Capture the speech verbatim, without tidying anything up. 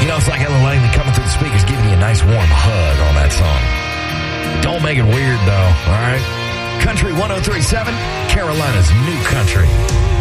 You know, it's like Ella Langley coming through the speakers, giving you a nice warm hug on that song. Don't make it weird, though, all right? Country one oh three point seven, Carolina's new country.